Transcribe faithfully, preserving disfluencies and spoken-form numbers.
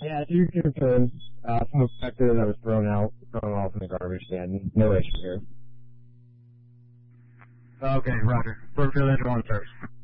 Yeah, two concerns. Uh, smoke detector that was thrown out, thrown off in the garbage can. No issue here. Okay, Roger. Brookfield Engine one service.